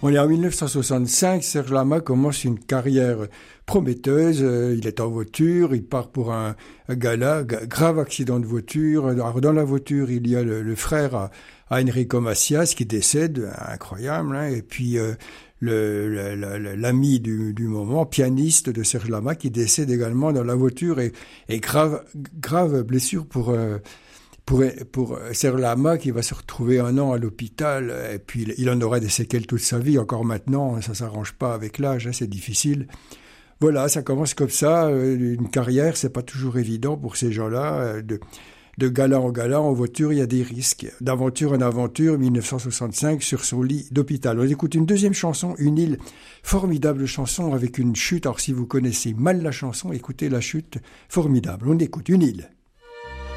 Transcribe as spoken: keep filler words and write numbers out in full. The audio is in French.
On est en dix-neuf cent soixante-cinq, Serge Lama commence une carrière prometteuse. Il est en voiture, il part pour un, un gala, grave accident de voiture. Alors, dans la voiture, il y a le, le frère à, à Enrico Macias qui décède, incroyable, hein, et puis euh, le, le, le, l'ami du, du moment, pianiste de Serge Lama, qui décède également dans la voiture, et, et grave, grave blessure pour... Euh, Pour, pour Serge Lama, qui va se retrouver un an à l'hôpital, et puis il en aura des séquelles toute sa vie, encore maintenant, ça s'arrange pas avec l'âge, hein, c'est difficile. Voilà, ça commence comme ça, une carrière, c'est pas toujours évident pour ces gens-là, de, de gala en gala, en voiture, il y a des risques. D'aventure en aventure, dix-neuf cent soixante-cinq, sur son lit d'hôpital. On écoute une deuxième chanson, Une île, formidable chanson avec une chute. Alors si vous connaissez mal la chanson, écoutez la chute, formidable. On écoute Une île.